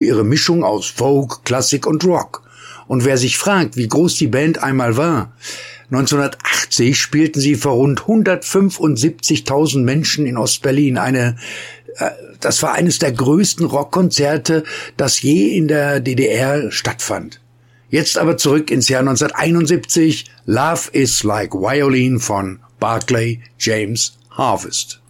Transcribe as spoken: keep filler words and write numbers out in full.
ihre Mischung aus Folk, Klassik und Rock. Und wer sich fragt, wie groß die Band einmal war: neunzehnhundertachtzig spielten sie vor rund hundertfünfundsiebzigtausend Menschen in Ostberlin. Eine, äh, das war eines der größten Rockkonzerte, das je in der D D R stattfand. Jetzt aber zurück ins Jahr neunzehnhunderteinundsiebzig. Love is like Violin von Barclay James Harvest.